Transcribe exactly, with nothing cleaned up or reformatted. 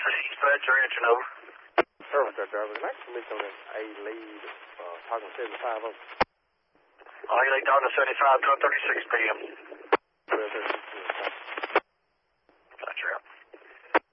Dispatcher engine over. Service that driver. Can I police on an A lead, uh, talking seventy-five over? A lead talking seventy-five, twelve thirty-six p m